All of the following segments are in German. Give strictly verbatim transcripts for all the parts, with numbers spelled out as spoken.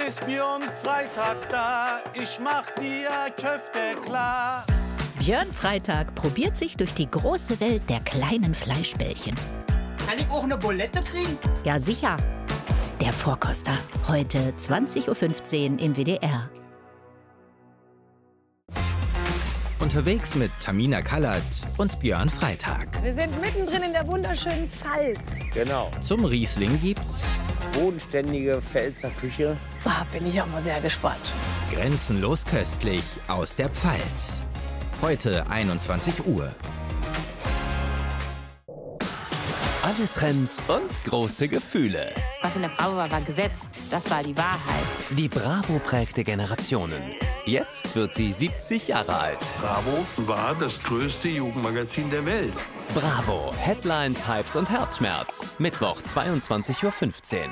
ist Björn Freitag da, ich mach dir Köfte klar. Björn Freitag probiert sich durch die große Welt der kleinen Fleischbällchen. Kann ich auch eine Bulette kriegen? Ja, sicher. Der Vorkoster. Heute zwanzig Uhr fünfzehn im W D R. Unterwegs mit Tamina Kallert und Björn Freitag. Wir sind mittendrin in der wunderschönen Pfalz. Genau. Zum Riesling gibt's bodenständige Pfälzer Küche. Ah, bin ich auch mal sehr gespannt. Grenzenlos köstlich aus der Pfalz. Heute einundzwanzig Uhr. Alle Trends und große Gefühle. Was in der Bravo war, war Gesetz. Das war die Wahrheit. Die Bravo prägte Generationen. Jetzt wird sie siebzig Jahre alt. Bravo war das größte Jugendmagazin der Welt. Bravo. Headlines, Hypes und Herzschmerz. Mittwoch, zweiundzwanzig Uhr fünfzehn.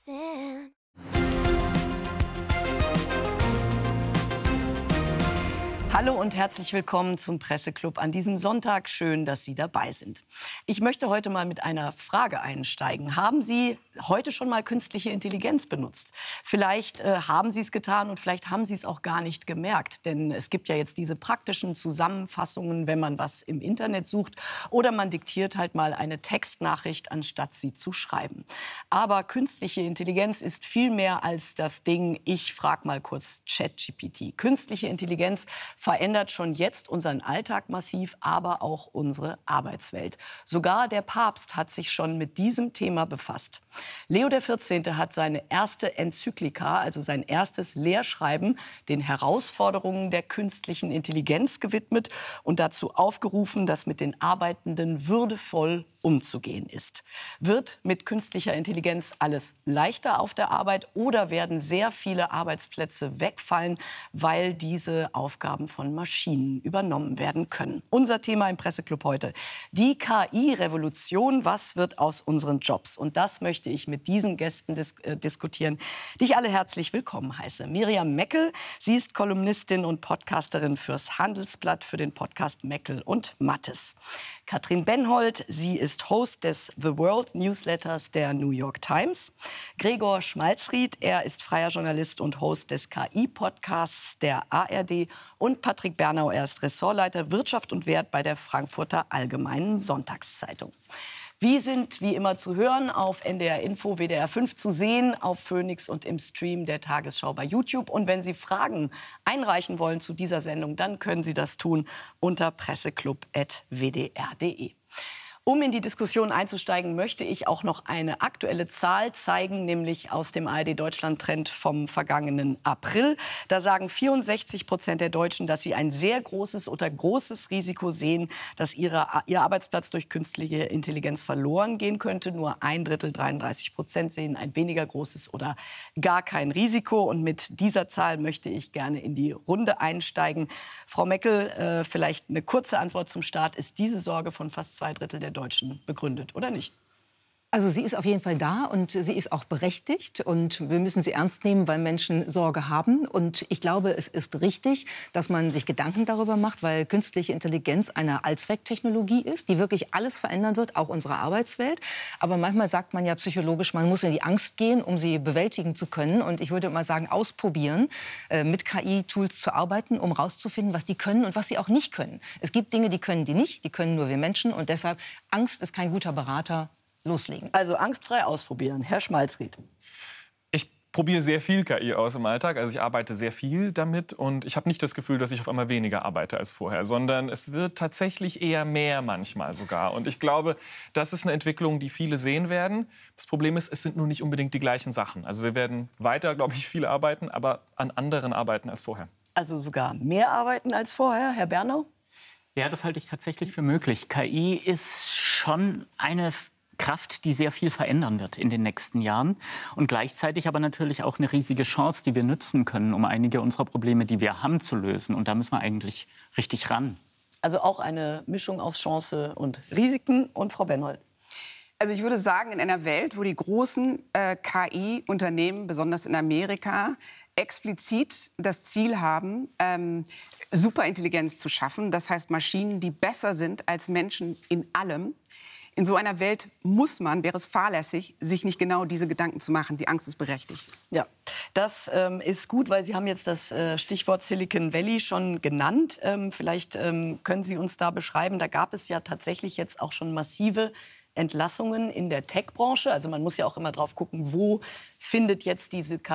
Hallo und herzlich willkommen zum Presseclub an diesem Sonntag. Schön, dass Sie dabei sind. Ich möchte heute mal mit einer Frage einsteigen. Haben Sie heute schon mal künstliche Intelligenz benutzt? Vielleicht äh, haben Sie es getan und vielleicht haben Sie es auch gar nicht gemerkt. Denn es gibt ja jetzt diese praktischen Zusammenfassungen, wenn man was im Internet sucht. Oder man diktiert halt mal eine Textnachricht, anstatt sie zu schreiben. Aber künstliche Intelligenz ist viel mehr als das Ding, ich frage mal kurz ChatGPT. Künstliche Intelligenz verändert schon jetzt unseren Alltag massiv, aber auch unsere Arbeitswelt. Sogar der Papst hat sich schon mit diesem Thema befasst. Leo der vierzehnte hat seine erste Enzyklika, also sein erstes Lehrschreiben, den Herausforderungen der künstlichen Intelligenz gewidmet und dazu aufgerufen, dass mit den Arbeitenden würdevoll umzugehen ist. Wird mit künstlicher Intelligenz alles leichter auf der Arbeit oder werden sehr viele Arbeitsplätze wegfallen, weil diese Aufgaben von Maschinen übernommen werden können? Unser Thema im Presseclub heute: die K I-Revolution. Was wird aus unseren Jobs? Und das möchte ich mit diesen Gästen dis äh, diskutieren, die ich alle herzlich willkommen heiße. Miriam Meckel, sie ist Kolumnistin und Podcasterin fürs Handelsblatt, für den Podcast Meckel und Mattes. Katrin Benhold, sie ist Host des The World Newsletters der New York Times. Gregor Schmalzried, er ist freier Journalist und Host des K I-Podcasts der A R D. Und Patrick Bernau, er ist Ressortleiter Wirtschaft und Wert bei der Frankfurter Allgemeinen Sonntagszeitung. Wir sind wie immer zu hören auf N D R Info, W D R fünf zu sehen, auf Phoenix und im Stream der Tagesschau bei YouTube. Und wenn Sie Fragen einreichen wollen zu dieser Sendung, dann können Sie das tun unter presseclub at w d r punkt d e. Um in die Diskussion einzusteigen, möchte ich auch noch eine aktuelle Zahl zeigen, nämlich aus dem A R D-Deutschland-Trend vom vergangenen April. Da sagen vierundsechzig Prozent der Deutschen, dass sie ein sehr großes oder großes Risiko sehen, dass ihre, ihr Arbeitsplatz durch künstliche Intelligenz verloren gehen könnte. Nur ein Drittel, dreiunddreißig Prozent, sehen ein weniger großes oder gar kein Risiko. Und mit dieser Zahl möchte ich gerne in die Runde einsteigen. Frau Meckel, äh, vielleicht eine kurze Antwort zum Start. Ist diese Sorge von fast zwei Drittel der Deutschen begründet oder nicht? Also sie ist auf jeden Fall da und sie ist auch berechtigt und wir müssen sie ernst nehmen, weil Menschen Sorge haben. Und ich glaube, es ist richtig, dass man sich Gedanken darüber macht, weil künstliche Intelligenz eine Allzwecktechnologie ist, die wirklich alles verändern wird, auch unsere Arbeitswelt. Aber manchmal sagt man ja psychologisch, man muss in die Angst gehen, um sie bewältigen zu können. Und ich würde mal sagen, ausprobieren, äh, mit K I-Tools zu arbeiten, um rauszufinden, was die können und was sie auch nicht können. Es gibt Dinge, die können die nicht, die können nur wir Menschen. Und deshalb, Angst ist kein guter Berater. Loslegen. Also angstfrei ausprobieren. Herr Schmalzried. Ich probiere sehr viel K I aus im Alltag. Also ich arbeite sehr viel damit und ich habe nicht das Gefühl, dass ich auf einmal weniger arbeite als vorher, sondern es wird tatsächlich eher mehr manchmal sogar. Und ich glaube, das ist eine Entwicklung, die viele sehen werden. Das Problem ist, es sind nur nicht unbedingt die gleichen Sachen. Also wir werden weiter, glaube ich, viel arbeiten, aber an anderen arbeiten als vorher. Also sogar mehr arbeiten als vorher, Herr Bernau? Ja, das halte ich tatsächlich für möglich. K I ist schon eine Kraft, die sehr viel verändern wird in den nächsten Jahren und gleichzeitig aber natürlich auch eine riesige Chance, die wir nutzen können, um einige unserer Probleme, die wir haben, zu lösen. Und da müssen wir eigentlich richtig ran. Also auch eine Mischung aus Chance und Risiken. Und Frau Benhold? Also ich würde sagen, in einer Welt, wo die großen äh, K I-Unternehmen, besonders in Amerika, explizit das Ziel haben, ähm, Superintelligenz zu schaffen, das heißt Maschinen, die besser sind als Menschen in allem, In so einer Welt muss man, wäre es fahrlässig, sich nicht genau diese Gedanken zu machen. Die Angst ist berechtigt. Ja, das ähm, ist gut, weil Sie haben jetzt das äh, Stichwort Silicon Valley schon genannt. Ähm, vielleicht ähm, können Sie uns da beschreiben, da gab es ja tatsächlich jetzt auch schon massive Entlassungen in der Tech-Branche. Also man muss ja auch immer drauf gucken, wo findet jetzt diese K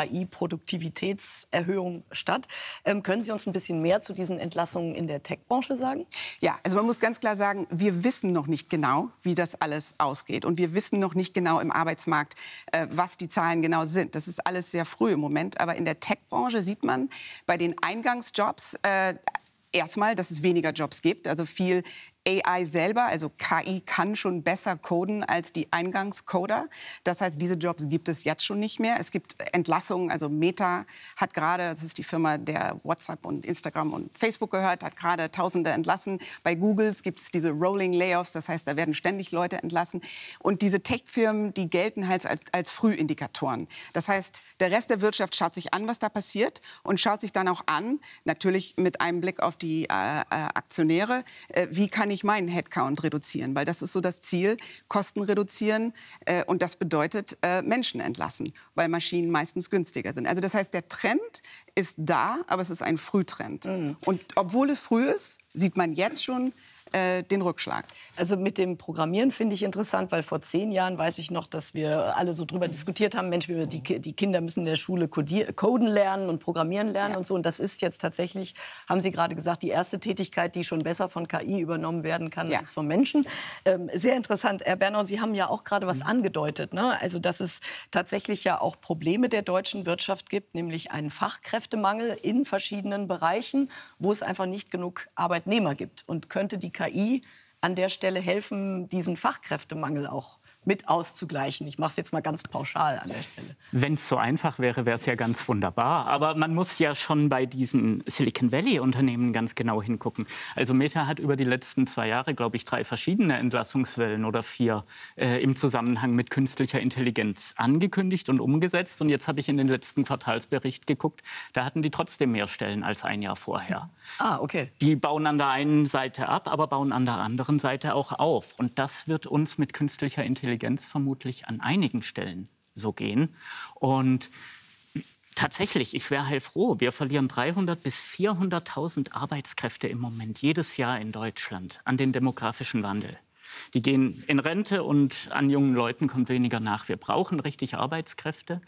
I-Produktivitätserhöhung statt. Ähm, können Sie uns ein bisschen mehr zu diesen Entlassungen in der Tech-Branche sagen? Ja, also man muss ganz klar sagen, wir wissen noch nicht genau, wie das alles ausgeht. Und wir wissen noch nicht genau im Arbeitsmarkt, äh, was die Zahlen genau sind. Das ist alles sehr früh im Moment. Aber in der Tech-Branche sieht man bei den Eingangsjobs äh, erstmal, dass es weniger Jobs gibt. Also viel A I selber, also K I, kann schon besser coden als die Eingangscoder. Das heißt, diese Jobs gibt es jetzt schon nicht mehr. Es gibt Entlassungen, also Meta hat gerade, das ist die Firma, der WhatsApp und Instagram und Facebook gehört, hat gerade Tausende entlassen. Bei Google gibt es diese Rolling Layoffs, das heißt, da werden ständig Leute entlassen. Und diese Tech-Firmen, die gelten halt als, als Frühindikatoren. Das heißt, der Rest der Wirtschaft schaut sich an, was da passiert und schaut sich dann auch an, natürlich mit einem Blick auf die äh, äh, Aktionäre, äh, wie kann ich meinen Headcount reduzieren, weil das ist so das Ziel, Kosten reduzieren äh, und das bedeutet äh, Menschen entlassen, weil Maschinen meistens günstiger sind. Also das heißt, der Trend ist da, aber es ist ein Frühtrend. Mhm. Und obwohl es früh ist, sieht man jetzt schon äh, den Rückschlag. Also mit dem Programmieren finde ich interessant, weil vor zehn Jahren weiß ich noch, dass wir alle so drüber diskutiert haben, Mensch, wir, die, die Kinder müssen in der Schule coden lernen und programmieren lernen ja. und so. Und das ist jetzt tatsächlich, haben Sie gerade gesagt, die erste Tätigkeit, die schon besser von K I übernommen werden kann ja. als vom Menschen. Ähm, sehr interessant. Herr Bernau, Sie haben ja auch gerade was mhm. angedeutet, ne? Also dass es tatsächlich ja auch Probleme der deutschen Wirtschaft gibt, nämlich einen Fachkräftemangel in verschiedenen Bereichen, wo es einfach nicht genug Arbeitnehmer gibt. Und könnte die K I an der Stelle helfen, diesen Fachkräftemangel auch mit auszugleichen? Ich mache es jetzt mal ganz pauschal an der Stelle. Wenn es so einfach wäre, wäre es ja ganz wunderbar. Aber man muss ja schon bei diesen Silicon Valley-Unternehmen ganz genau hingucken. Also Meta hat über die letzten zwei Jahre, glaube ich, drei verschiedene Entlassungswellen oder vier äh, im Zusammenhang mit künstlicher Intelligenz angekündigt und umgesetzt. Und jetzt habe ich in den letzten Quartalsbericht geguckt, da hatten die trotzdem mehr Stellen als ein Jahr vorher. Ah, okay. Die bauen an der einen Seite ab, aber bauen an der anderen Seite auch auf. Und das wird uns mit künstlicher Intelligenz vermutlich an einigen Stellen so gehen. Und tatsächlich, ich wäre heilfroh, wir verlieren dreihunderttausend bis vierhunderttausend Arbeitskräfte im Moment jedes Jahr in Deutschland an den demografischen Wandel. Die gehen in Rente und an jungen Leuten kommt weniger nach. Wir brauchen richtig Arbeitskräfte.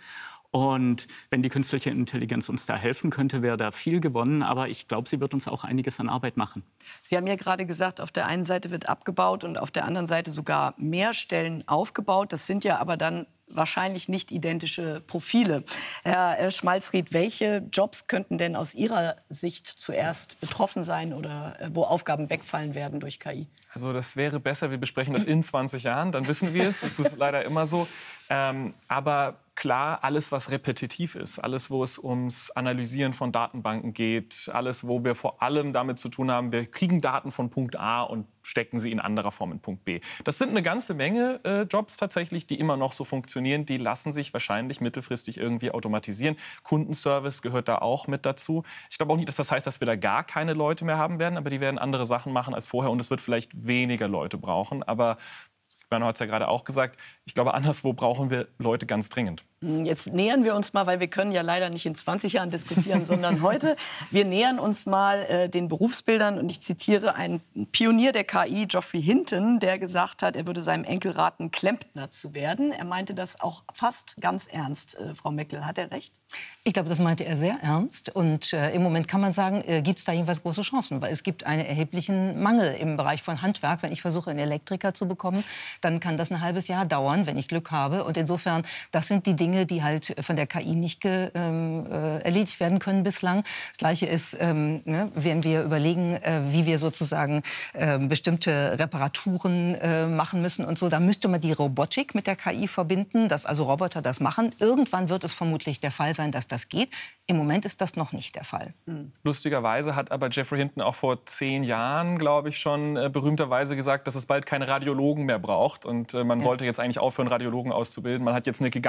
Und wenn die künstliche Intelligenz uns da helfen könnte, wäre da viel gewonnen. Aber ich glaube, sie wird uns auch einiges an Arbeit machen. Sie haben ja gerade gesagt, auf der einen Seite wird abgebaut und auf der anderen Seite sogar mehr Stellen aufgebaut. Das sind ja aber dann wahrscheinlich nicht identische Profile. Herr Schmalzried, welche Jobs könnten denn aus Ihrer Sicht zuerst betroffen sein oder wo Aufgaben wegfallen werden durch K I? Also das wäre besser, wir besprechen das in zwanzig Jahren, dann wissen wir es. Das ist leider immer so. Ähm, aber klar, alles, was repetitiv ist, alles, wo es ums Analysieren von Datenbanken geht, alles, wo wir vor allem damit zu tun haben, wir kriegen Daten von Punkt A und stecken sie in anderer Form in Punkt B. Das sind eine ganze Menge äh, Jobs tatsächlich, die immer noch so funktionieren. Die lassen sich wahrscheinlich mittelfristig irgendwie automatisieren. Kundenservice gehört da auch mit dazu. Ich glaube auch nicht, dass das heißt, dass wir da gar keine Leute mehr haben werden, aber die werden andere Sachen machen als vorher und es wird vielleicht weniger Leute brauchen. Aber Bernau hat es ja gerade auch gesagt, ich glaube, anderswo brauchen wir Leute ganz dringend. Jetzt nähern wir uns mal, weil wir können ja leider nicht in zwanzig Jahren diskutieren, sondern heute. Wir nähern uns mal äh, den Berufsbildern und ich zitiere einen Pionier der K I, Geoffrey Hinton, der gesagt hat, er würde seinem Enkel raten, Klempner zu werden. Er meinte das auch fast ganz ernst, äh, Frau Meckel. Hat er recht? Ich glaube, das meinte er sehr ernst. Und äh, im Moment kann man sagen, äh, gibt es da jedenfalls große Chancen. Weil es gibt einen erheblichen Mangel im Bereich von Handwerk. Wenn ich versuche, einen Elektriker zu bekommen, dann kann das ein halbes Jahr dauern, wenn ich Glück habe. Und insofern, das sind die Dinge, die halt von der K I nicht ge, ähm, äh, erledigt werden können bislang. Das Gleiche ist, ähm, ne, wenn wir überlegen, äh, wie wir sozusagen äh, bestimmte Reparaturen äh, machen müssen und so, da müsste man die Robotik mit der K I verbinden, dass also Roboter das machen. Irgendwann wird es vermutlich der Fall sein, dass das geht. Im Moment ist das noch nicht der Fall. Mhm. Lustigerweise hat aber Geoffrey Hinton auch vor zehn Jahren, glaube ich, schon äh, berühmterweise gesagt, dass es bald keine Radiologen mehr braucht. Und äh, man ja. sollte jetzt eigentlich aufhören, Radiologen auszubilden. Man hat jetzt eine gigantische Radiologie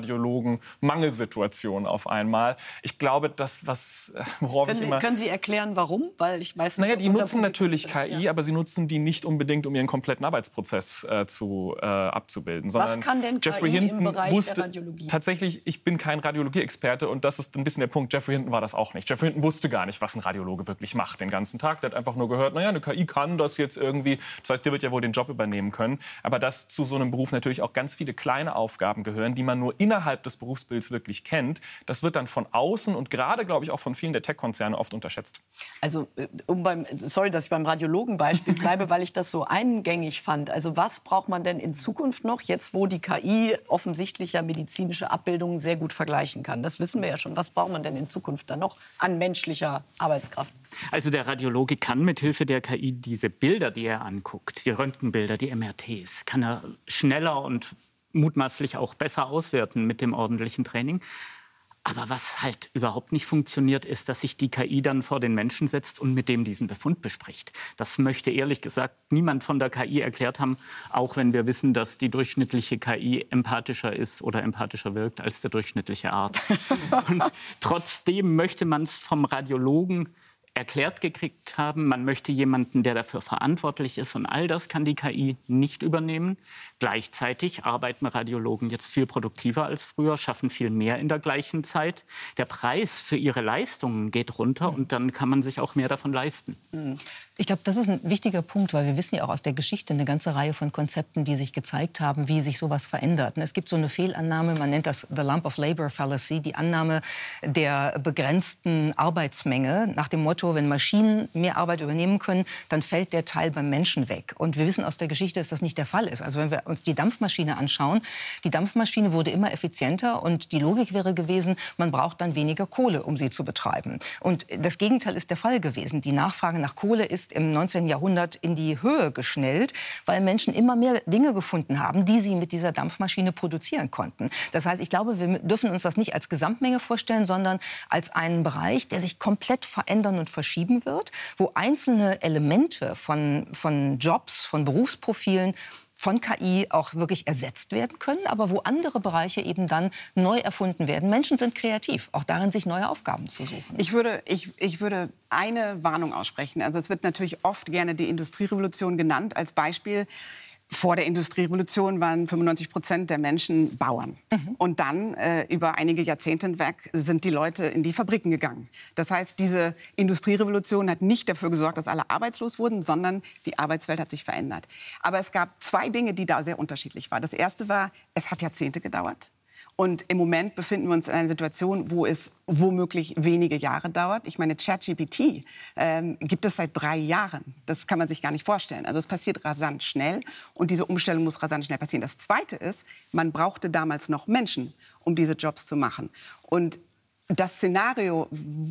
Radiologen-Mangelsituation auf einmal. Ich glaube, das, was, worauf können ich Sie, immer... Können Sie erklären, warum? Weil ich weiß nicht, Naja, die nutzen natürlich ist, K I, ja. aber sie nutzen die nicht unbedingt, um ihren kompletten Arbeitsprozess äh, zu, äh, abzubilden. Was kann denn Jeffrey K I Hinton im Bereich wusste, der Radiologie? Tatsächlich, ich bin kein Radiologie-Experte und das ist ein bisschen der Punkt. Jeffrey Hinton war das auch nicht. Jeffrey Hinton wusste gar nicht, was ein Radiologe wirklich macht den ganzen Tag. Der hat einfach nur gehört, naja, eine K I kann das jetzt irgendwie. Das heißt, der wird ja wohl den Job übernehmen können. Aber dass zu so einem Beruf natürlich auch ganz viele kleine Aufgaben gehören, die man nur innerhalb des Berufsbilds wirklich kennt, das wird dann von außen und gerade, glaube ich, auch von vielen der Tech-Konzerne oft unterschätzt. Also, um beim, sorry, dass ich beim Radiologenbeispiel bleibe, weil ich das so eingängig fand. Also, was braucht man denn in Zukunft noch, jetzt wo die K I offensichtlich ja medizinische Abbildungen sehr gut vergleichen kann? Das wissen wir ja schon. Was braucht man denn in Zukunft dann noch an menschlicher Arbeitskraft? Also der Radiologe kann mithilfe der K I diese Bilder, die er anguckt, die Röntgenbilder, die M R Ts, kann er schneller und mutmaßlich auch besser auswerten mit dem ordentlichen Training. Aber was halt überhaupt nicht funktioniert, ist, dass sich die K I dann vor den Menschen setzt und mit dem diesen Befund bespricht. Das möchte ehrlich gesagt niemand von der K I erklärt haben, auch wenn wir wissen, dass die durchschnittliche K I empathischer ist oder empathischer wirkt als der durchschnittliche Arzt. Und trotzdem möchte man es vom Radiologen erklärt gekriegt haben. Man möchte jemanden, der dafür verantwortlich ist. Und all das kann die K I nicht übernehmen. Gleichzeitig arbeiten Radiologen jetzt viel produktiver als früher, schaffen viel mehr in der gleichen Zeit. Der Preis für ihre Leistungen geht runter und dann kann man sich auch mehr davon leisten. Ich glaube, das ist ein wichtiger Punkt, weil wir wissen ja auch aus der Geschichte eine ganze Reihe von Konzepten, die sich gezeigt haben, wie sich sowas verändert. Und es gibt so eine Fehlannahme, man nennt das the lump of labor fallacy, die Annahme der begrenzten Arbeitsmenge nach dem Motto, wenn Maschinen mehr Arbeit übernehmen können, dann fällt der Teil beim Menschen weg. Und wir wissen aus der Geschichte, dass das nicht der Fall ist. Also wenn wir uns die Dampfmaschine anschauen, die Dampfmaschine wurde immer effizienter und die Logik wäre gewesen, man braucht dann weniger Kohle, um sie zu betreiben. Und das Gegenteil ist der Fall gewesen. Die Nachfrage nach Kohle ist im neunzehnten Jahrhundert in die Höhe geschnellt, weil Menschen immer mehr Dinge gefunden haben, die sie mit dieser Dampfmaschine produzieren konnten. Das heißt, ich glaube, wir dürfen uns das nicht als Gesamtmenge vorstellen, sondern als einen Bereich, der sich komplett verändern und verschieben wird, wo einzelne Elemente von, von Jobs, von Berufsprofilen von K I auch wirklich ersetzt werden können, aber wo andere Bereiche eben dann neu erfunden werden. Menschen sind kreativ, auch darin, sich neue Aufgaben zu suchen. Ich würde, ich, ich würde eine Warnung aussprechen. Also es wird natürlich oft gerne die Industrierevolution genannt als Beispiel. Vor der Industrierevolution waren fünfundneunzig Prozent der Menschen Bauern. Mhm. Und dann, äh, über einige Jahrzehnte hinweg, sind die Leute in die Fabriken gegangen. Das heißt, diese Industrierevolution hat nicht dafür gesorgt, dass alle arbeitslos wurden, sondern die Arbeitswelt hat sich verändert. Aber es gab zwei Dinge, die da sehr unterschiedlich waren. Das erste war, es hat Jahrzehnte gedauert. Und im Moment befinden wir uns in einer Situation, wo es womöglich wenige Jahre dauert. Ich meine, ChatGPT ähm, gibt es seit drei Jahren. Das kann man sich gar nicht vorstellen. Also es passiert rasant schnell und diese Umstellung muss rasant schnell passieren. Das Zweite ist, man brauchte damals noch Menschen, um diese Jobs zu machen. Und das Szenario,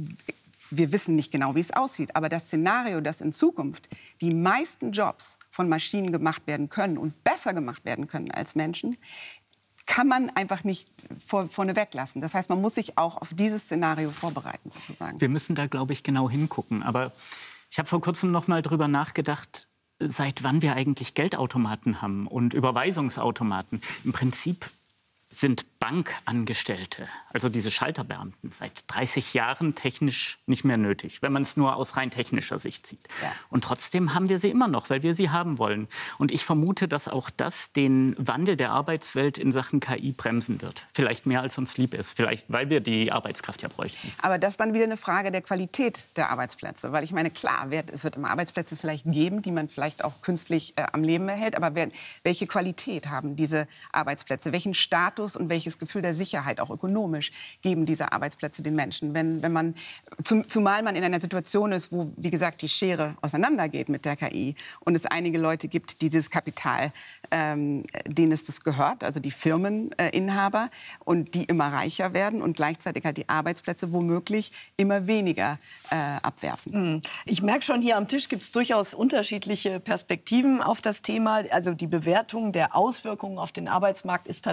wir wissen nicht genau, wie es aussieht, aber das Szenario, dass in Zukunft die meisten Jobs von Maschinen gemacht werden können und besser gemacht werden können als Menschen, kann man einfach nicht vor, vorne weglassen. Das heißt, man muss sich auch auf dieses Szenario vorbereiten, sozusagen. Wir müssen da, glaube ich, genau hingucken. Aber ich habe vor kurzem noch mal drüber nachgedacht, seit wann wir eigentlich Geldautomaten haben und Überweisungsautomaten. Im Prinzip sind Bankangestellte, also diese Schalterbeamten, seit dreißig Jahren technisch nicht mehr nötig, wenn man es nur aus rein technischer Sicht sieht. Ja. Und trotzdem haben wir sie immer noch, weil wir sie haben wollen. Und ich vermute, dass auch das den Wandel der Arbeitswelt in Sachen K I bremsen wird. Vielleicht mehr, als uns lieb ist. Vielleicht, weil wir die Arbeitskraft ja bräuchten. Aber das ist dann wieder eine Frage der Qualität der Arbeitsplätze. Weil ich meine, klar, es wird immer Arbeitsplätze vielleicht geben, die man vielleicht auch künstlich äh, am Leben erhält. Aber wer, welche Qualität haben diese Arbeitsplätze? Welchen Status und welches Gefühl der Sicherheit, auch ökonomisch, geben diese Arbeitsplätze den Menschen? Wenn, wenn man, zum, zumal man in einer Situation ist, wo, wie gesagt, die Schere auseinandergeht mit der K I und es einige Leute gibt, die dieses Kapital, ähm, denen es das gehört, also die Firmeninhaber, äh, und die immer reicher werden und gleichzeitig halt die Arbeitsplätze womöglich immer weniger äh, abwerfen. Ich merke schon, hier am Tisch gibt es durchaus unterschiedliche Perspektiven auf das Thema. Also die Bewertung der Auswirkungen auf den Arbeitsmarkt ist tatsächlich auch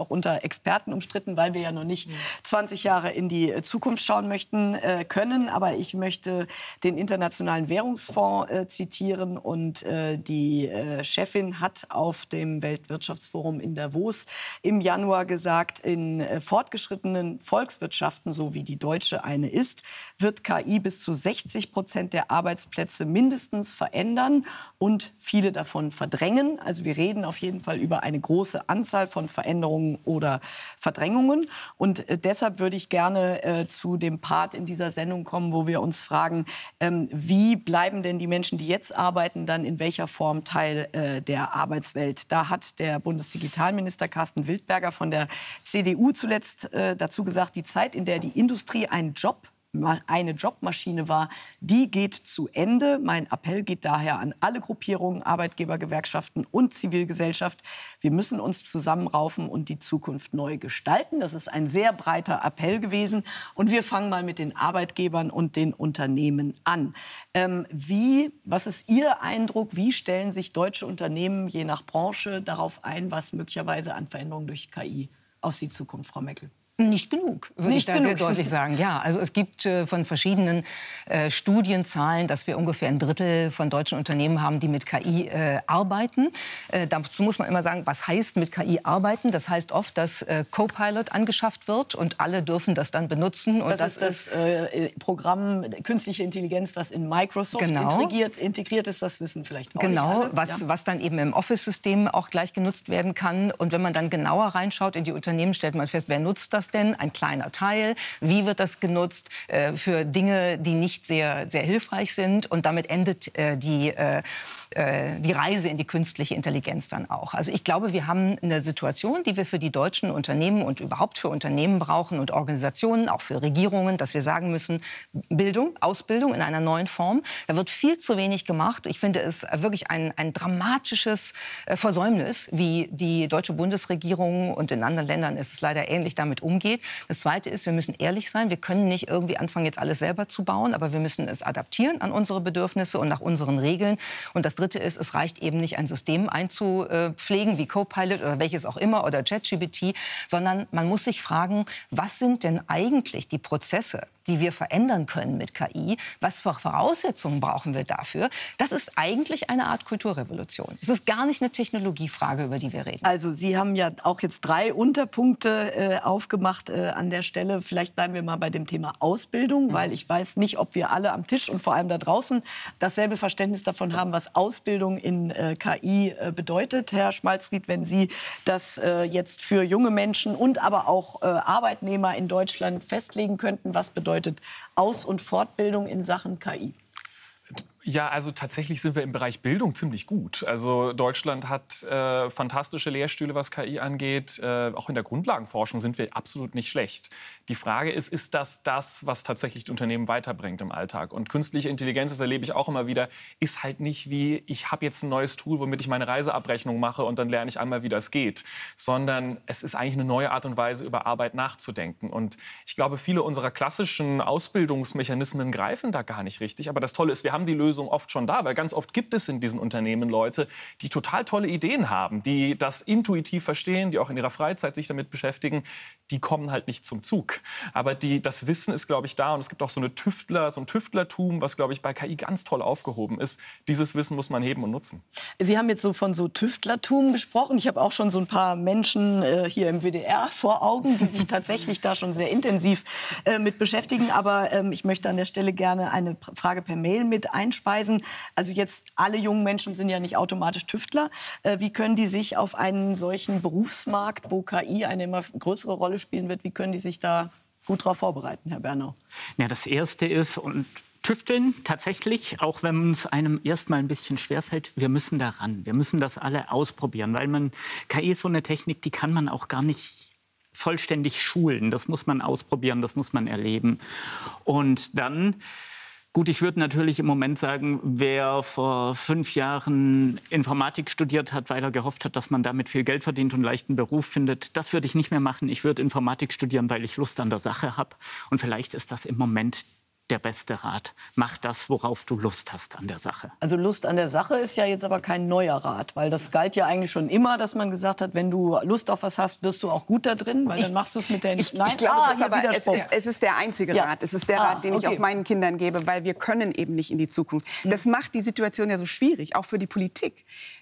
auch unter Experten umstritten, weil wir ja noch nicht zwanzig Jahre in die Zukunft schauen möchten äh, können. Aber ich möchte den Internationalen Währungsfonds äh, zitieren. Und äh, die äh, Chefin hat auf dem Weltwirtschaftsforum in Davos im Januar gesagt, in äh, fortgeschrittenen Volkswirtschaften, so wie die deutsche eine ist, wird K I bis zu sechzig Prozent der Arbeitsplätze mindestens verändern und viele davon verdrängen. Also wir reden auf jeden Fall über eine große Anzahl von Veränderungen oder Verdrängungen. Und äh, deshalb würde ich gerne äh, zu dem Part in dieser Sendung kommen, wo wir uns fragen, ähm, wie bleiben denn die Menschen, die jetzt arbeiten, dann in welcher Form Teil äh, der Arbeitswelt? Da hat der Bundesdigitalminister Carsten Wildberger von der C D U zuletzt äh, dazu gesagt, die Zeit, in der die Industrie einen Job eine Jobmaschine war, die geht zu Ende. Mein Appell geht daher an alle Gruppierungen, Arbeitgeber, Gewerkschaften und Zivilgesellschaft. Wir müssen uns zusammenraufen und die Zukunft neu gestalten. Das ist ein sehr breiter Appell gewesen. Und wir fangen mal mit den Arbeitgebern und den Unternehmen an. Ähm, wie, was ist Ihr Eindruck? Wie stellen sich deutsche Unternehmen je nach Branche darauf ein, was möglicherweise an Veränderungen durch K I auf Sie zukommt, Frau Meckel? Nicht genug, würde Nicht ich da genug. sehr deutlich sagen. Ja, also es gibt äh, von verschiedenen äh, Studienzahlen, dass wir ungefähr ein Drittel von deutschen Unternehmen haben, die mit K I äh, arbeiten. Äh, dazu muss man immer sagen, was heißt mit K I arbeiten? Das heißt oft, dass äh, Copilot angeschafft wird und alle dürfen das dann benutzen. Und das, das ist das äh, Programm Künstliche Intelligenz, das in Microsoft genau. integriert, integriert ist. Das wissen vielleicht auch genau, nicht alle. Was, ja. was dann eben im Office-System auch gleich genutzt werden kann. Und wenn man dann genauer reinschaut in die Unternehmen, stellt man fest, wer nutzt das denn? Ein kleiner Teil. Wie wird das genutzt äh, für Dinge, die nicht sehr, sehr hilfreich sind? Und damit endet äh, die, äh, äh, die Reise in die künstliche Intelligenz dann auch. Also ich glaube, wir haben eine Situation, die wir für die deutschen Unternehmen und überhaupt für Unternehmen brauchen und Organisationen, auch für Regierungen, dass wir sagen müssen, Bildung, Ausbildung in einer neuen Form. Da wird viel zu wenig gemacht. Ich finde es wirklich ein, ein dramatisches äh, Versäumnis, wie die deutsche Bundesregierung, und in anderen Ländern ist es leider ähnlich, damit umgeht. Das Zweite ist, wir müssen ehrlich sein. Wir können nicht irgendwie anfangen, jetzt alles selber zu bauen, aber wir müssen es adaptieren an unsere Bedürfnisse und nach unseren Regeln. Und das Dritte ist, es reicht eben nicht, ein System einzupflegen wie Copilot oder welches auch immer oder ChatGPT, sondern man muss sich fragen, was sind denn eigentlich die Prozesse, die wir verändern können mit K I? Was für Voraussetzungen brauchen wir dafür? Das ist eigentlich eine Art Kulturrevolution. Es ist gar nicht eine Technologiefrage, über die wir reden. Also Sie haben ja auch jetzt drei Unterpunkte äh, aufgemacht äh, an der Stelle. Vielleicht bleiben wir mal bei dem Thema Ausbildung, mhm. weil ich weiß nicht, ob wir alle am Tisch und vor allem da draußen dasselbe Verständnis davon haben, was Ausbildung in äh, K I äh, bedeutet. Herr Schmalzried, wenn Sie das äh, jetzt für junge Menschen und aber auch äh, Arbeitnehmer in Deutschland festlegen könnten, was bedeutet Aus- und Fortbildung in Sachen K I? Ja, also tatsächlich sind wir im Bereich Bildung ziemlich gut. Also Deutschland hat äh, fantastische Lehrstühle, was K I angeht. Äh, auch in der Grundlagenforschung sind wir absolut nicht schlecht. Die Frage ist, ist das das, was tatsächlich die Unternehmen weiterbringt im Alltag? Und künstliche Intelligenz, das erlebe ich auch immer wieder, ist halt nicht wie, ich habe jetzt ein neues Tool, womit ich meine Reiseabrechnung mache und dann lerne ich einmal, wie das geht. Sondern es ist eigentlich eine neue Art und Weise, über Arbeit nachzudenken. Und ich glaube, viele unserer klassischen Ausbildungsmechanismen greifen da gar nicht richtig. Aber das Tolle ist, wir haben die Lösung oft schon da, weil ganz oft gibt es in diesen Unternehmen Leute, die total tolle Ideen haben, die das intuitiv verstehen, die auch in ihrer Freizeit sich damit beschäftigen. Die kommen halt nicht zum Zug. Aber die, das Wissen ist, glaube ich, da. Und es gibt auch so eine Tüftler, so ein Tüftlertum, was, glaube ich, bei K I ganz toll aufgehoben ist. Dieses Wissen muss man heben und nutzen. Sie haben jetzt so von so Tüftlertum gesprochen. Ich habe auch schon so ein paar Menschen äh, hier im W D R vor Augen, die sich tatsächlich da schon sehr intensiv äh, mit beschäftigen. Aber ähm, ich möchte an der Stelle gerne eine Frage per Mail mit einspeisen. Also jetzt, alle jungen Menschen sind ja nicht automatisch Tüftler. Äh, wie können die sich auf einen solchen Berufsmarkt, wo K I eine immer größere Rolle spielen wird, wie können die sich da gut darauf vorbereiten, Herr Bernau? Ja, das Erste ist, und Tüfteln tatsächlich, auch wenn es einem erstmal ein bisschen schwerfällt, wir müssen da ran. Wir müssen das alle ausprobieren, weil man, K I ist so eine Technik, die kann man auch gar nicht vollständig schulen. Das muss man ausprobieren, das muss man erleben. Und dann... Gut, ich würde natürlich im Moment sagen, wer vor fünf Jahren Informatik studiert hat, weil er gehofft hat, dass man damit viel Geld verdient und leichten Beruf findet, das würde ich nicht mehr machen. Ich würde Informatik studieren, weil ich Lust an der Sache habe. Und vielleicht ist das im Moment der beste Rat. Mach das, worauf du Lust hast an der Sache. Also Lust an der Sache ist ja jetzt aber kein neuer Rat, weil das galt ja eigentlich schon immer, dass man gesagt hat, wenn du Lust auf was hast, wirst du auch gut da drin, weil dann machst du es mit der... Ich, Nein, ich glaube, ah, es, ist aber, es, ist, es ist der einzige ja. Rat. Es ist der ah, Rat, den okay. ich auch meinen Kindern gebe, weil wir können eben nicht in die Zukunft. Das macht die Situation ja so schwierig, auch für die Politik.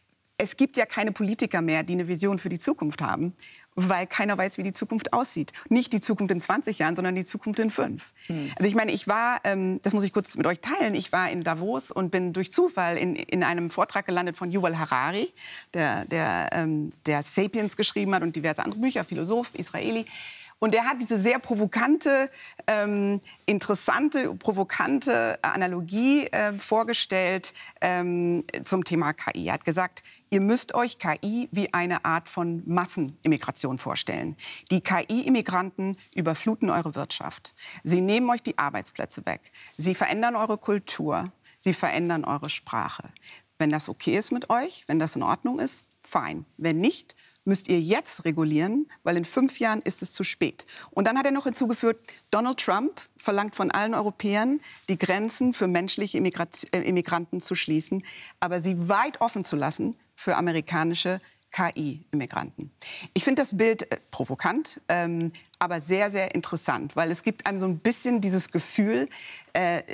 Es gibt ja keine Politiker mehr, die eine Vision für die Zukunft haben, weil keiner weiß, wie die Zukunft aussieht. Nicht die Zukunft in zwanzig Jahren, sondern die Zukunft in fünf. Hm. Also ich meine, ich war, ähm, das muss ich kurz mit euch teilen, ich war in Davos und bin durch Zufall in, in einem Vortrag gelandet von Yuval Harari, der, der, ähm, der Sapiens geschrieben hat und diverse andere Bücher, Philosoph, Israeli. Und er hat diese sehr provokante, ähm, interessante, provokante Analogie äh, vorgestellt ähm, zum Thema K I. Er hat gesagt, ihr müsst euch K I wie eine Art von Massenimmigration vorstellen. Die K I-Immigranten überfluten eure Wirtschaft. Sie nehmen euch die Arbeitsplätze weg. Sie verändern eure Kultur. Sie verändern eure Sprache. Wenn das okay ist mit euch, wenn das in Ordnung ist, fein. Wenn nicht, müsst ihr jetzt regulieren, weil in fünf Jahren ist es zu spät. Und dann hat er noch hinzugefügt, Donald Trump verlangt von allen Europäern, die Grenzen für menschliche Immigrat- äh, Immigranten zu schließen, aber sie weit offen zu lassen für amerikanische K I-Immigranten. Ich finde das Bild äh, provokant, ähm, aber sehr, sehr interessant, weil es gibt einem so ein bisschen dieses Gefühl äh,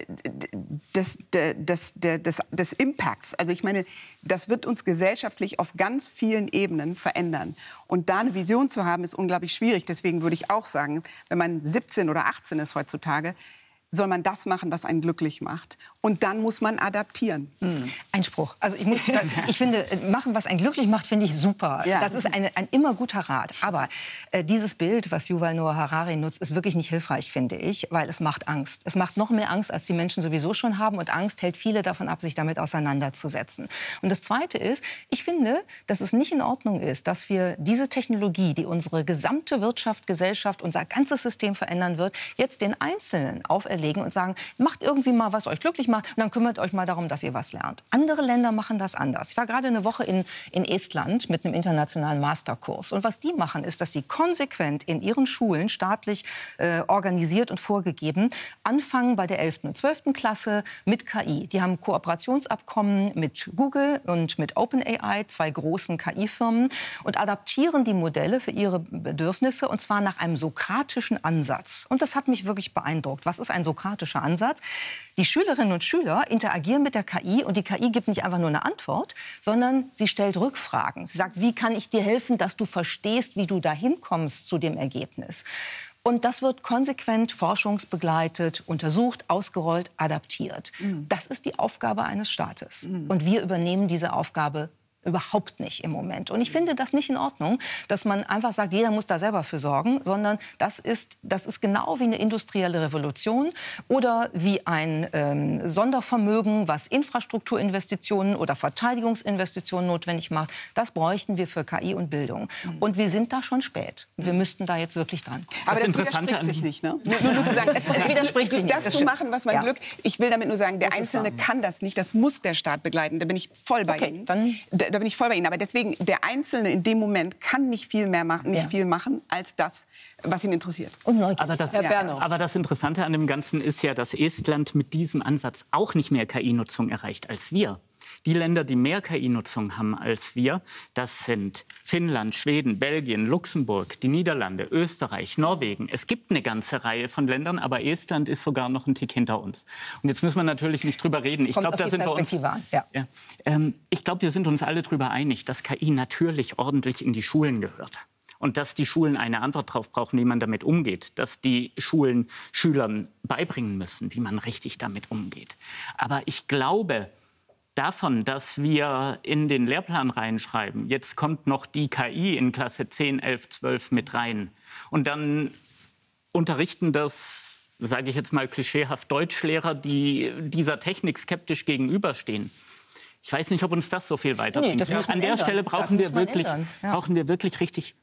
des, des, des, des Impacts. Also ich meine, das wird uns gesellschaftlich auf ganz vielen Ebenen verändern. Und da eine Vision zu haben, ist unglaublich schwierig. Deswegen würde ich auch sagen, wenn man siebzehn oder achtzehn ist heutzutage, soll man das machen, was einen glücklich macht. Und dann muss man adaptieren. Mhm. Einspruch. Also ich, muss, ich finde, machen, was einen glücklich macht, finde ich super. Ja. Das ist eine, ein immer guter Rat. Aber äh, dieses Bild, was Yuval Noah Harari nutzt, ist wirklich nicht hilfreich, finde ich, weil es macht Angst. Es macht noch mehr Angst, als die Menschen sowieso schon haben. Und Angst hält viele davon ab, sich damit auseinanderzusetzen. Und das Zweite ist, ich finde, dass es nicht in Ordnung ist, dass wir diese Technologie, die unsere gesamte Wirtschaft, Gesellschaft, unser ganzes System verändern wird, jetzt den Einzelnen auferlegen und sagen, macht irgendwie mal, was euch glücklich macht und dann kümmert euch mal darum, dass ihr was lernt. Andere Länder machen das anders. Ich war gerade eine Woche in, in Estland mit einem internationalen Masterkurs. Und was die machen, ist, dass sie konsequent in ihren Schulen, staatlich äh, organisiert und vorgegeben, anfangen bei der elften und zwölften Klasse mit K I. Die haben Kooperationsabkommen mit Google und mit OpenAI, zwei großen K I-Firmen, und adaptieren die Modelle für ihre Bedürfnisse, und zwar nach einem sokratischen Ansatz. Und das hat mich wirklich beeindruckt. Was ist ein sokratischer Ansatz? Die Schülerinnen und Schüler interagieren mit der K I und die K I gibt nicht einfach nur eine Antwort, sondern sie stellt Rückfragen. Sie sagt, wie kann ich dir helfen, dass du verstehst, wie du dahin kommst zu dem Ergebnis? Und das wird konsequent forschungsbegleitet, untersucht, ausgerollt, adaptiert. Mhm. Das ist die Aufgabe eines Staates. Mhm. Und wir übernehmen diese Aufgabe überhaupt nicht im Moment. Und ich finde das nicht in Ordnung, dass man einfach sagt, jeder muss da selber für sorgen, sondern das ist, das ist genau wie eine industrielle Revolution oder wie ein ähm, Sondervermögen, was Infrastrukturinvestitionen oder Verteidigungsinvestitionen notwendig macht. Das bräuchten wir für K I und Bildung. Und wir sind da schon spät. Wir müssten da jetzt wirklich dran. Aber das, das widerspricht sich nicht, ne? Nur, nur, nur zu sagen, es, es widerspricht sich nicht. Das, das zu machen, was man ja. Glück... Ich will damit nur sagen, der Einzelne kann das nicht. Das muss der Staat begleiten. Da bin ich voll bei okay, Ihnen. Dann Da bin ich voll bei Ihnen. Aber deswegen, der Einzelne in dem Moment kann nicht viel mehr machen, nicht ja. viel machen, als das, was ihn interessiert. Und aber, das, ja. aber das Interessante an dem Ganzen ist ja, dass Estland mit diesem Ansatz auch nicht mehr K I-Nutzung erreicht als wir. Die Länder, die mehr K I-Nutzung haben als wir, das sind Finnland, Schweden, Belgien, Luxemburg, die Niederlande, Österreich, Norwegen. Es gibt eine ganze Reihe von Ländern, aber Estland ist sogar noch ein Tick hinter uns. Und jetzt müssen wir natürlich nicht drüber reden. Ich glaube, da sind wir uns. An. Ja. Ja, ähm, ich glaube, wir sind uns alle darüber einig, dass K I natürlich ordentlich in die Schulen gehört. Und dass die Schulen eine Antwort darauf brauchen, wie man damit umgeht. Dass die Schulen Schülern beibringen müssen, wie man richtig damit umgeht. Aber ich glaube, davon, dass wir in den Lehrplan reinschreiben, jetzt kommt noch die K I in Klasse zehn, elf, zwölf mit rein. Und dann unterrichten das, sage ich jetzt mal klischeehaft, Deutschlehrer, die dieser Technik skeptisch gegenüberstehen. Ich weiß nicht, ob uns das so viel weiterbringt. Nee, das muss man An der ändern. Stelle brauchen wir, wirklich, ja. brauchen wir wirklich richtig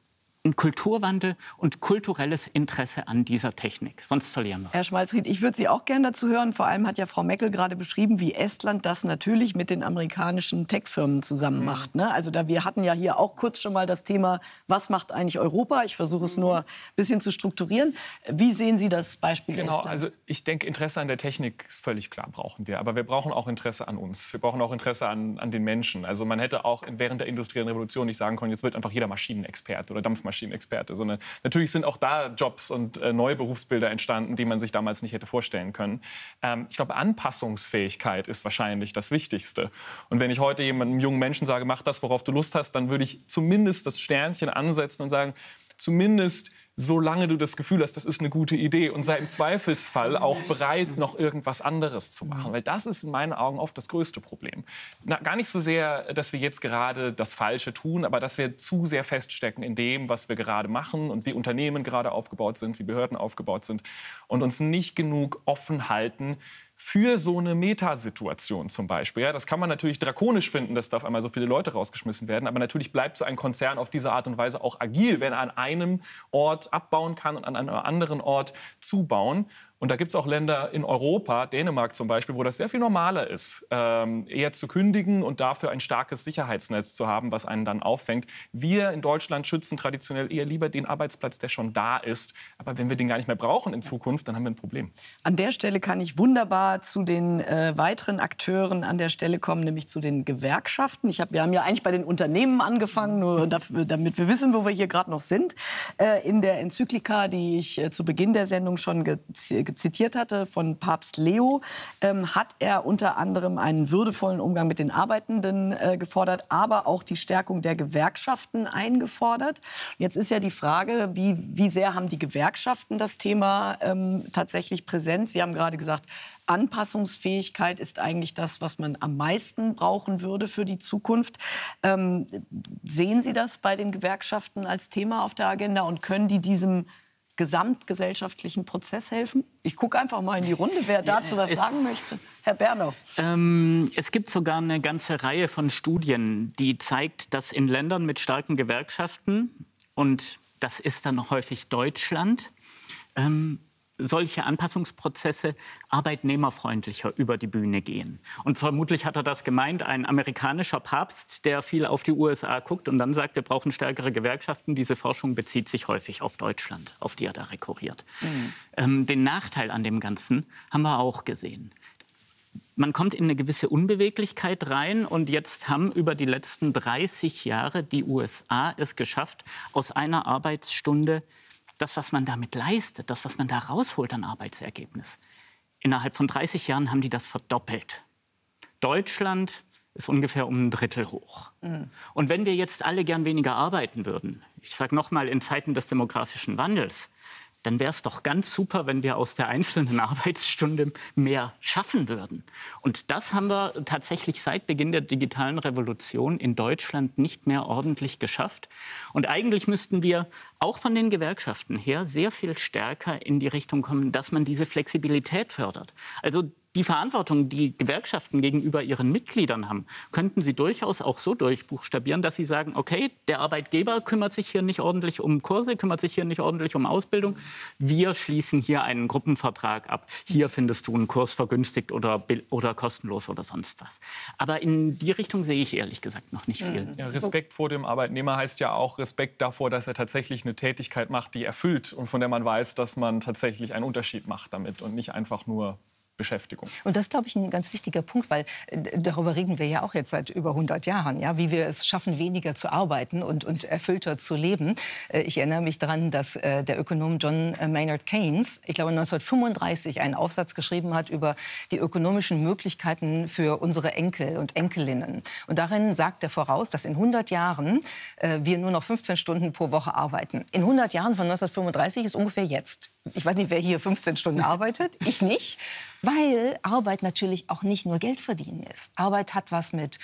ein Kulturwandel und kulturelles Interesse an dieser Technik. Sonst verlieren wir. Herr Schmalzried, ich würde Sie auch gerne dazu hören. Vor allem hat ja Frau Meckel gerade beschrieben, wie Estland das natürlich mit den amerikanischen Tech-Firmen zusammen macht. Ne? Also da, wir hatten ja hier auch kurz schon mal das Thema, was macht eigentlich Europa? Ich versuche es nur ein bisschen zu strukturieren. Wie sehen Sie das Beispiel Genau, Estland? also ich denke, Interesse an der Technik ist völlig klar, brauchen wir. Aber wir brauchen auch Interesse an uns. Wir brauchen auch Interesse an, an den Menschen. Also man hätte auch während der industriellen Revolution nicht sagen können, jetzt wird einfach jeder Maschinenexperte oder Dampfmaschinenexperte. Sondern natürlich sind auch da Jobs und äh, neue Berufsbilder entstanden, die man sich damals nicht hätte vorstellen können. Ähm, ich glaube, Anpassungsfähigkeit ist wahrscheinlich das Wichtigste. Und wenn ich heute jemandem jungen Menschen sage, mach das, worauf du Lust hast, dann würde ich zumindest das Sternchen ansetzen und sagen, zumindest solange du das Gefühl hast, das ist eine gute Idee und sei im Zweifelsfall auch bereit, noch irgendwas anderes zu machen. Weil das ist in meinen Augen oft das größte Problem. Na, gar nicht so sehr, dass wir jetzt gerade das Falsche tun, aber dass wir zu sehr feststecken in dem, was wir gerade machen und wie Unternehmen gerade aufgebaut sind, wie Behörden aufgebaut sind und uns nicht genug offen halten für so eine Metasituation zum Beispiel. Ja, das kann man natürlich drakonisch finden, dass da auf einmal so viele Leute rausgeschmissen werden. Aber natürlich bleibt so ein Konzern auf diese Art und Weise auch agil, wenn er an einem Ort abbauen kann und an einem anderen Ort zubauen. Und da gibt es auch Länder in Europa, Dänemark zum Beispiel, wo das sehr viel normaler ist, ähm, eher zu kündigen und dafür ein starkes Sicherheitsnetz zu haben, was einen dann auffängt. Wir in Deutschland schützen traditionell eher lieber den Arbeitsplatz, der schon da ist. Aber wenn wir den gar nicht mehr brauchen in Zukunft, dann haben wir ein Problem. An der Stelle kann ich wunderbar zu den äh, weiteren Akteuren an der Stelle kommen, nämlich zu den Gewerkschaften. Ich hab, wir haben ja eigentlich bei den Unternehmen angefangen, nur dafür, damit wir wissen, wo wir hier gerade noch sind. Äh, in der Enzyklika, die ich äh, zu Beginn der Sendung schon ge- zitiert hatte, von Papst Leo, ähm, hat er unter anderem einen würdevollen Umgang mit den Arbeitenden äh, gefordert, aber auch die Stärkung der Gewerkschaften eingefordert. Jetzt ist ja die Frage, wie, wie sehr haben die Gewerkschaften das Thema ähm, tatsächlich präsent? Sie haben gerade gesagt, Anpassungsfähigkeit ist eigentlich das, was man am meisten brauchen würde für die Zukunft. Ähm, sehen Sie das bei den Gewerkschaften als Thema auf der Agenda und können die diesem gesamtgesellschaftlichen Prozess helfen? Ich gucke einfach mal in die Runde, wer dazu was es, sagen möchte. Herr Bernow. Ähm, es gibt sogar eine ganze Reihe von Studien, die zeigt, dass in Ländern mit starken Gewerkschaften, und das ist dann häufig Deutschland, ähm, solche Anpassungsprozesse arbeitnehmerfreundlicher über die Bühne gehen. Und vermutlich hat er das gemeint, ein amerikanischer Papst, der viel auf die U S A guckt und dann sagt, wir brauchen stärkere Gewerkschaften. Diese Forschung bezieht sich häufig auf Deutschland, auf die er da rekurriert. Mhm. Ähm, den Nachteil an dem Ganzen haben wir auch gesehen. Man kommt in eine gewisse Unbeweglichkeit rein und jetzt haben über die letzten dreißig Jahre die U S A es geschafft, aus einer Arbeitsstunde das, was man damit leistet, das, was man da rausholt an Arbeitsergebnis. Innerhalb von dreißig Jahren haben die das verdoppelt. Deutschland ist ungefähr um ein Drittel hoch. Mhm. Und wenn wir jetzt alle gern weniger arbeiten würden, ich sage noch mal, in Zeiten des demografischen Wandels, dann wäre es doch ganz super, wenn wir aus der einzelnen Arbeitsstunde mehr schaffen würden. Und das haben wir tatsächlich seit Beginn der digitalen Revolution in Deutschland nicht mehr ordentlich geschafft. Und eigentlich müssten wir auch von den Gewerkschaften her sehr viel stärker in die Richtung kommen, dass man diese Flexibilität fördert. Also die Verantwortung, die Gewerkschaften gegenüber ihren Mitgliedern haben, könnten sie durchaus auch so durchbuchstabieren, dass sie sagen, okay, der Arbeitgeber kümmert sich hier nicht ordentlich um Kurse, kümmert sich hier nicht ordentlich um Ausbildung. Wir schließen hier einen Gruppenvertrag ab. Hier findest du einen Kurs vergünstigt oder, oder kostenlos oder sonst was. Aber in die Richtung sehe ich ehrlich gesagt noch nicht viel. Ja, Respekt vor dem Arbeitnehmer heißt ja auch Respekt davor, dass er tatsächlich eine Tätigkeit macht, die erfüllt und von der man weiß, dass man tatsächlich einen Unterschied macht damit und nicht einfach nur Beschäftigung. Und das ist, glaube ich, ein ganz wichtiger Punkt, weil äh, darüber reden wir ja auch jetzt seit über hundert Jahren, ja, wie wir es schaffen, weniger zu arbeiten und, und erfüllter zu leben. Äh, ich erinnere mich daran, dass äh, der Ökonom John Maynard Keynes, ich glaube neunzehnhundertfünfunddreißig, einen Aufsatz geschrieben hat über die ökonomischen Möglichkeiten für unsere Enkel und Enkelinnen. Und darin sagt er voraus, dass in hundert Jahren äh, wir nur noch fünfzehn Stunden pro Woche arbeiten. In hundert Jahren von neunzehnhundertfünfunddreißig ist ungefähr jetzt. Ich weiß nicht, wer hier fünfzehn Stunden arbeitet. Ich nicht. Weil Arbeit natürlich auch nicht nur Geld verdienen ist. Arbeit hat was mit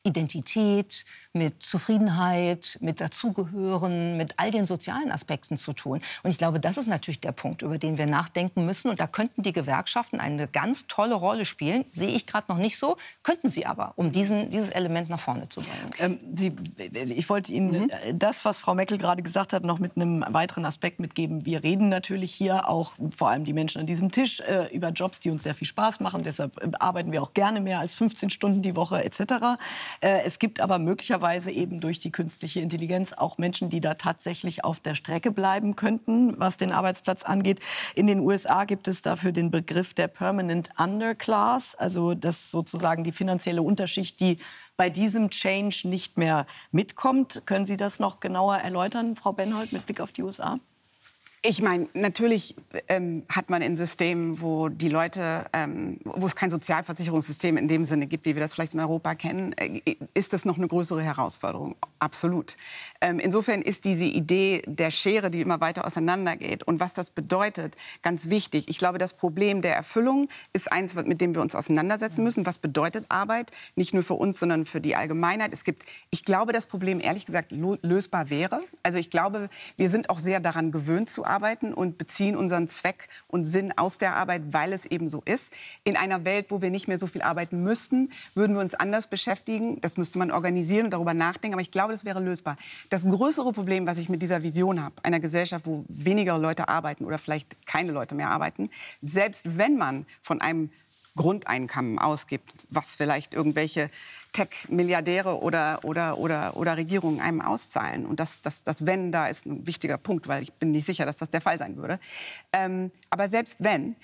Identität, mit Zufriedenheit, mit Dazugehören, mit all den sozialen Aspekten zu tun. Und ich glaube, das ist natürlich der Punkt, über den wir nachdenken müssen. Und da könnten die Gewerkschaften eine ganz tolle Rolle spielen. Sehe ich gerade noch nicht so, könnten sie aber, um diesen, dieses Element nach vorne zu bringen. Ähm, sie, ich wollte Ihnen mhm. das, was Frau Meckel gerade gesagt hat, noch mit einem weiteren Aspekt mitgeben. Wir reden natürlich hier auch, vor allem die Menschen an diesem Tisch, äh, über Jobs, die uns sehr viel Spaß machen. Deshalb äh, arbeiten wir auch gerne mehr als fünfzehn Stunden die Woche et cetera. Äh, es gibt aber möglicherweise eben durch die künstliche Intelligenz auch Menschen, die da tatsächlich auf der Strecke bleiben könnten, was den Arbeitsplatz angeht. In den U S A gibt es dafür den Begriff der Permanent Underclass, also das sozusagen die finanzielle Unterschicht, die bei diesem Change nicht mehr mitkommt. Können Sie das noch genauer erläutern, Frau Benhold, mit Blick auf die U S A? Ich meine, natürlich ähm, hat man in Systemen, wo die Leute, ähm, wo es kein Sozialversicherungssystem in dem Sinne gibt, wie wir das vielleicht in Europa kennen, äh, ist das noch eine größere Herausforderung. Absolut. Ähm, insofern ist diese Idee der Schere, die immer weiter auseinandergeht und was das bedeutet, ganz wichtig. Ich glaube, das Problem der Erfüllung ist eins, mit dem wir uns auseinandersetzen müssen. Was bedeutet Arbeit? Nicht nur für uns, sondern für die Allgemeinheit. Es gibt, ich glaube, das Problem ehrlich gesagt lösbar wäre. Also ich glaube, wir sind auch sehr daran gewöhnt zu arbeiten. Arbeiten und beziehen unseren Zweck und Sinn aus der Arbeit, weil es eben so ist. In einer Welt, wo wir nicht mehr so viel arbeiten müssten, würden wir uns anders beschäftigen. Das müsste man organisieren und darüber nachdenken. Aber ich glaube, das wäre lösbar. Das größere Problem, was ich mit dieser Vision habe, einer Gesellschaft, wo weniger Leute arbeiten oder vielleicht keine Leute mehr arbeiten, selbst wenn man von einem Grundeinkommen ausgibt, was vielleicht irgendwelche Tech-Milliardäre oder, oder, oder, oder Regierungen einem auszahlen. Und das, das, das Wenn da ist ein wichtiger Punkt, weil ich bin nicht sicher, dass das der Fall sein würde. Ähm, aber selbst wenn,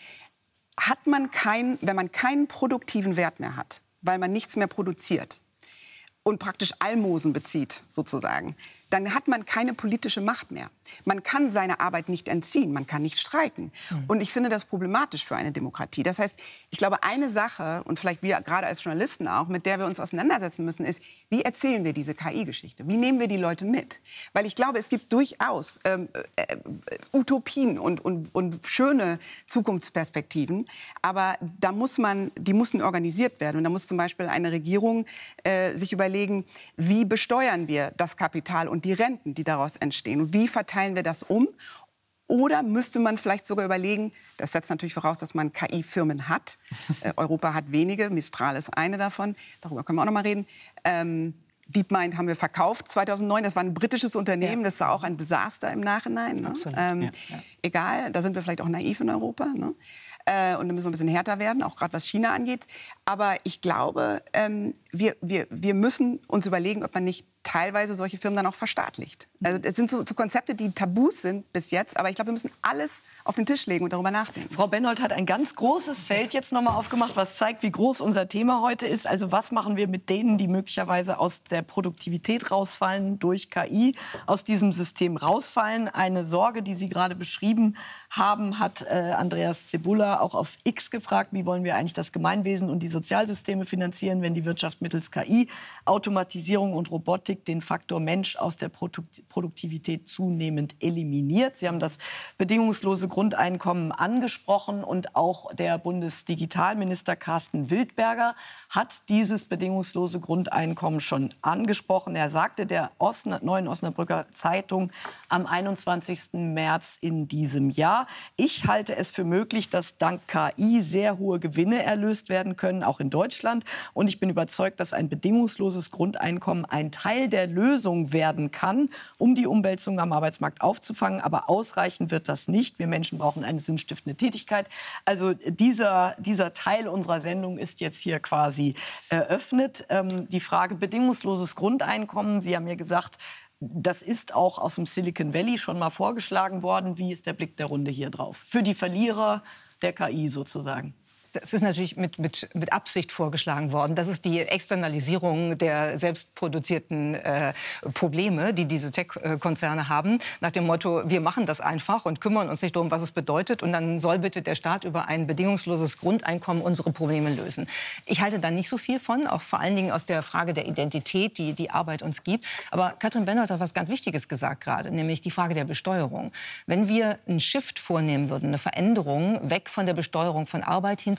hat man kein, wenn man keinen produktiven Wert mehr hat, weil man nichts mehr produziert und praktisch Almosen bezieht, sozusagen, dann hat man keine politische Macht mehr. Man kann seine Arbeit nicht entziehen, man kann nicht streiken. Mhm. Und ich finde das problematisch für eine Demokratie. Das heißt, ich glaube, eine Sache, und vielleicht wir gerade als Journalisten auch, mit der wir uns auseinandersetzen müssen, ist, wie erzählen wir diese K I-Geschichte? Wie nehmen wir die Leute mit? Weil ich glaube, es gibt durchaus ähm, äh, Utopien und, und, und schöne Zukunftsperspektiven, aber da muss man, die müssen organisiert werden. Und da muss zum Beispiel eine Regierung äh, sich überlegen, wie besteuern wir das Kapital und die Renten, die daraus entstehen. Und wie verteilen wir das um? Oder müsste man vielleicht sogar überlegen, das setzt natürlich voraus, dass man K I-Firmen hat. äh, Europa hat wenige, Mistral ist eine davon. Darüber können wir auch noch mal reden. Ähm, DeepMind haben wir verkauft zweitausendneun. Das war ein britisches Unternehmen. Ja. Das war auch ein Desaster im Nachhinein. Ne? Absolut. Ähm, ja, ja. Egal, da sind wir vielleicht auch naiv in Europa. Ne? Äh, und da müssen wir ein bisschen härter werden, auch gerade was China angeht. Aber ich glaube, ähm, wir, wir, wir müssen uns überlegen, ob man nicht teilweise solche Firmen dann auch verstaatlicht. Also es sind so, so Konzepte, die Tabus sind bis jetzt, aber ich glaube, wir müssen alles auf den Tisch legen und darüber nachdenken. Frau Benhold hat ein ganz großes Feld jetzt noch mal aufgemacht, was zeigt, wie groß unser Thema heute ist. Also was machen wir mit denen, die möglicherweise aus der Produktivität rausfallen durch K I, aus diesem System rausfallen? Eine Sorge, die Sie gerade beschrieben haben, hat äh, Andreas Zebulla auch auf X gefragt, wie wollen wir eigentlich das Gemeinwesen und die Sozialsysteme finanzieren, wenn die Wirtschaft mittels K I, Automatisierung und Robotik den Faktor Mensch aus der Produktivität zunehmend eliminiert. Sie haben das bedingungslose Grundeinkommen angesprochen und auch der Bundesdigitalminister Carsten Wildberger hat dieses bedingungslose Grundeinkommen schon angesprochen. Er sagte der Osna, Neuen Osnabrücker Zeitung am einundzwanzigsten März in diesem Jahr: Ich halte es für möglich, dass dank K I sehr hohe Gewinne erlöst werden können, auch in Deutschland. Und ich bin überzeugt, dass ein bedingungsloses Grundeinkommen ein Teil der Lösung werden kann, um die Umwälzung am Arbeitsmarkt aufzufangen. Aber ausreichend wird das nicht. Wir Menschen brauchen eine sinnstiftende Tätigkeit. Also dieser, dieser Teil unserer Sendung ist jetzt hier quasi eröffnet. Ähm, die Frage bedingungsloses Grundeinkommen, Sie haben ja gesagt, das ist auch aus dem Silicon Valley schon mal vorgeschlagen worden. Wie ist der Blick der Runde hier drauf? Für die Verlierer der K I sozusagen. Das ist natürlich mit, mit, mit Absicht vorgeschlagen worden. Das ist die Externalisierung der selbstproduzierten äh, Probleme, die diese Tech-Konzerne haben. Nach dem Motto, wir machen das einfach und kümmern uns nicht darum, was es bedeutet. Und dann soll bitte der Staat über ein bedingungsloses Grundeinkommen unsere Probleme lösen. Ich halte da nicht so viel von, auch vor allen Dingen aus der Frage der Identität, die die Arbeit uns gibt. Aber Katrin Benhold hat was ganz Wichtiges gesagt gerade, nämlich die Frage der Besteuerung. Wenn wir einen Shift vornehmen würden, eine Veränderung weg von der Besteuerung von Arbeit hin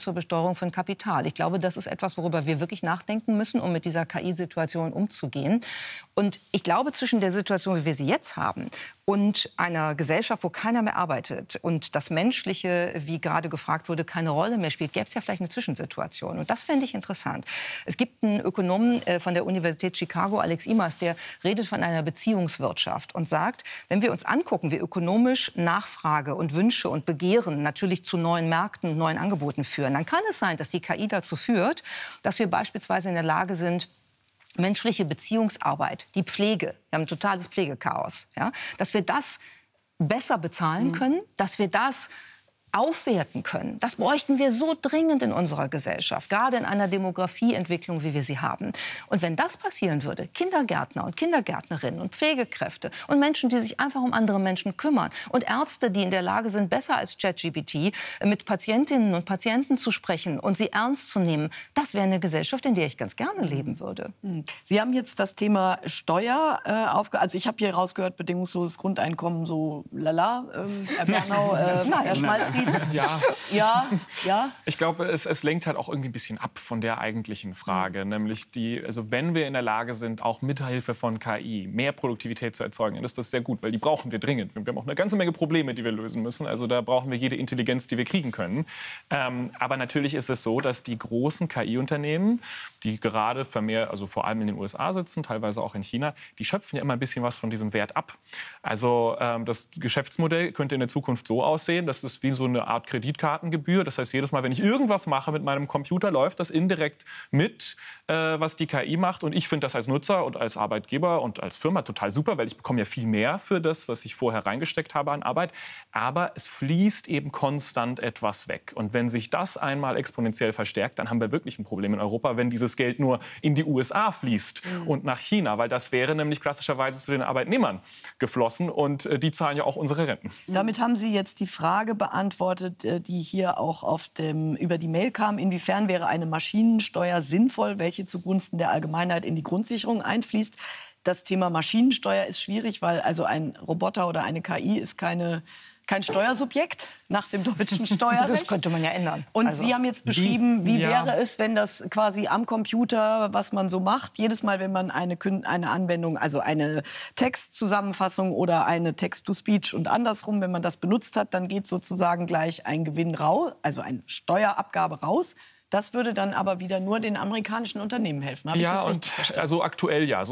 zur Besteuerung von Kapital. Ich glaube, das ist etwas, worüber wir wirklich nachdenken müssen, um mit dieser K I-Situation umzugehen. Und ich glaube, zwischen der Situation, wie wir sie jetzt haben, und einer Gesellschaft, wo keiner mehr arbeitet und das Menschliche, wie gerade gefragt wurde, keine Rolle mehr spielt, gäbe es ja vielleicht eine Zwischensituation. Und das fände ich interessant. Es gibt einen Ökonomen von der Universität Chicago, Alex Imas, der redet von einer Beziehungswirtschaft und sagt, wenn wir uns angucken, wie ökonomisch Nachfrage und Wünsche und Begehren natürlich zu neuen Märkten und neuen Angeboten führen, dann kann es sein, dass die K I dazu führt, dass wir beispielsweise in der Lage sind, menschliche Beziehungsarbeit, die Pflege, wir haben ein totales Pflegechaos, ja, dass wir das besser bezahlen können, dass wir das aufwerten können. Das bräuchten wir so dringend in unserer Gesellschaft, gerade in einer Demografieentwicklung, wie wir sie haben. Und wenn das passieren würde, Kindergärtner und Kindergärtnerinnen und Pflegekräfte und Menschen, die sich einfach um andere Menschen kümmern und Ärzte, die in der Lage sind, besser als ChatGPT mit Patientinnen und Patienten zu sprechen und sie ernst zu nehmen, das wäre eine Gesellschaft, in der ich ganz gerne leben würde. Sie haben jetzt das Thema Steuer äh, aufge... Also ich habe hier rausgehört, bedingungsloses Grundeinkommen, so lala, ähm, Herr Bernau, äh, Herr Schmalzried. Ja. ja, ja. Ich glaube, es, es lenkt halt auch irgendwie ein bisschen ab von der eigentlichen Frage, mhm. nämlich die, also wenn wir in der Lage sind, auch mit Hilfe von K I mehr Produktivität zu erzeugen, dann ist das sehr gut, weil die brauchen wir dringend. Wir haben auch eine ganze Menge Probleme, die wir lösen müssen. Also da brauchen wir jede Intelligenz, die wir kriegen können. Ähm, aber natürlich ist es so, dass die großen K I-Unternehmen, die gerade vermehrt, also vor allem in den U S A sitzen, teilweise auch in China, die schöpfen ja immer ein bisschen was von diesem Wert ab. Also ähm, das Geschäftsmodell könnte in der Zukunft so aussehen, dass es wie so eine Art Kreditkartengebühr. Das heißt, jedes Mal, wenn ich irgendwas mache mit meinem Computer, läuft das indirekt mit, äh, was die K I macht. Und ich finde das als Nutzer und als Arbeitgeber und als Firma total super, weil ich bekomme ja viel mehr für das, was ich vorher reingesteckt habe an Arbeit. Aber es fließt eben konstant etwas weg. Und wenn sich das einmal exponentiell verstärkt, dann haben wir wirklich ein Problem in Europa, wenn dieses Geld nur in die U S A fließt mhm. und nach China. Weil das wäre nämlich klassischerweise zu den Arbeitnehmern geflossen. Und äh, die zahlen ja auch unsere Renten. Damit haben Sie jetzt die Frage beantwortet, die hier auch auf dem, über die Mail kam. Inwiefern wäre eine Maschinensteuer sinnvoll, welche zugunsten der Allgemeinheit in die Grundsicherung einfließt? Das Thema Maschinensteuer ist schwierig, weil also ein Roboter oder eine K I ist keine, kein Steuersubjekt nach dem deutschen Steuerrecht. Das könnte man ja ändern. Und also, Sie haben jetzt beschrieben, wie ja. wäre es, wenn das quasi am Computer, was man so macht, jedes Mal, wenn man eine, eine Anwendung, also eine Textzusammenfassung oder eine Text-to-Speech und andersrum, wenn man das benutzt hat, dann geht sozusagen gleich ein Gewinn raus, also eine Steuerabgabe raus. Das würde dann aber wieder nur den amerikanischen Unternehmen helfen. Habe ja, ich das und also aktuell ja. So